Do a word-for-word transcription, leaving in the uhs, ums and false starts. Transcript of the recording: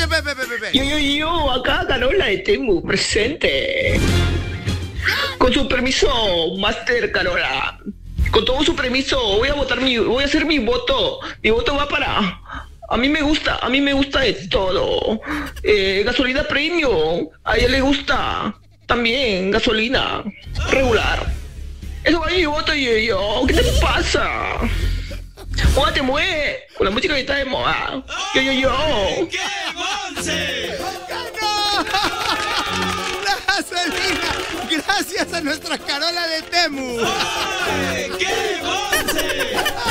oye, ve, ve, ve, ve. Yo, yo, yo, acá Carola de Temu, presente. Con su permiso, Master Carola. Con todo su permiso, voy a votar mi, voy a hacer mi voto. Mi voto va para. A mí me gusta, a mí me gusta de todo. Eh, gasolina premium, a ella le gusta. También gasolina regular. Eso va mi voto, yo, yo. ¿Qué te pasa? ¡Moda te mueve! Con la música que está de moda. Yo, yo, yo. ¡Qué Monse! La gasolina, gracias a nuestra Carola de Temu. ¡Ay, qué Monse!